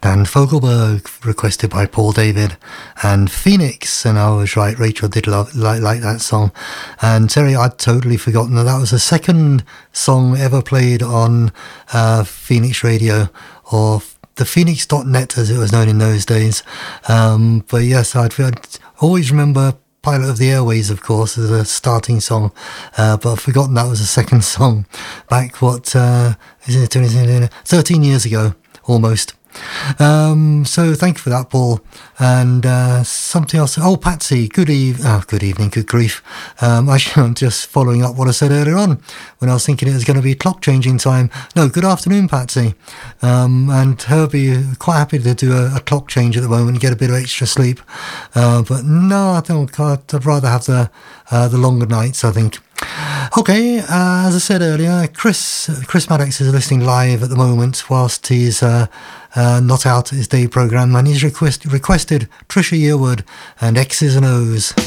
Dan Fogelberg, requested by Paul David, and Phoenix. And I was right, Rachel did like that song. And Terry, I'd totally forgotten that was the second song ever played on Phoenix Radio, or the Phoenix.net as it was known in those days. But yes, I'd always remember Pilot of the Airways, of course, as a starting song, but I've forgotten that was the second song back, 13 years ago, almost. So thank you for that, Paul. And something else. Oh, Patsy, good evening, good grief. Actually, I'm just following up what I said earlier on when I was thinking it was going to be clock changing time. No, good afternoon, Patsy. And Herbie, quite happy to do a clock change at the moment and get a bit of extra sleep. But no, I think I'd rather have the longer nights, I think. Okay, as I said earlier, Chris Maddox is listening live at the moment whilst he's not out at his day programme, and he's requested Trisha Yearwood and X's and O's.